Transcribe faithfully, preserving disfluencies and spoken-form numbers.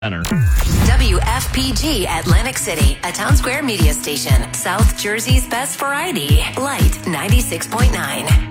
Center. W F P G Atlantic City, a Town Square media station. South Jersey's best variety. Light ninety-six point nine.